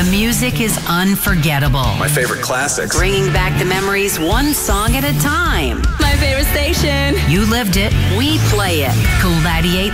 The music is unforgettable. My favorite classics. Bringing back the memories one song at a time. My favorite station. You lived it, we play it. Cool 98